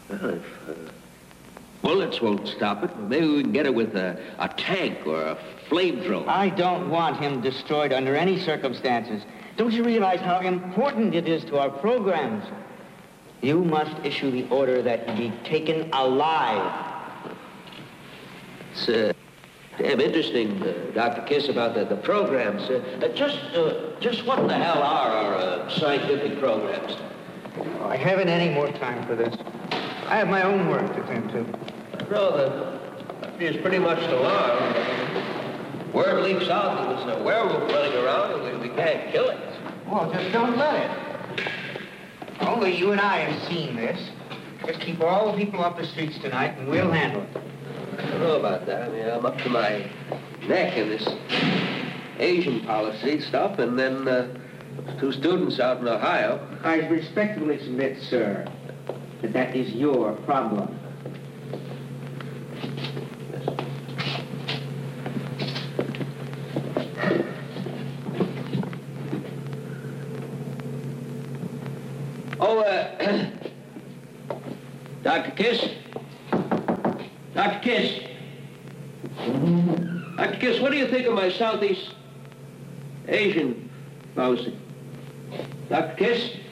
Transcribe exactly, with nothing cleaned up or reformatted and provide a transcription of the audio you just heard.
Well, if uh, bullets won't stop it, maybe we can get it with a, a tank or a flamethrower. I don't want him destroyed under any circumstances. Don't you realize how important it is to our programs? You must issue the order that he be taken alive. It's uh, damn interesting, uh, Doctor Kiss, about the, the programs. Uh, uh, just, uh, just what in the hell are our uh, scientific programs? Oh, I haven't any more time for this. I have my own work to attend to. No, the country is pretty much alarmed. Word leaks out that there's a werewolf running around and we, we can't kill it. Well, just don't let it. Only you and I have seen this. Just keep all the people off the streets tonight and we'll handle it. I don't know about that. I mean, I'm up to my neck in this Asian policy stuff, and then uh, two students out in Ohio. I respectfully submit, sir, that that is your problem. Oh, uh, Doctor Kiss? Doctor Kiss? Doctor Kiss, what do you think of my Southeast Asian policy? Doctor Kiss?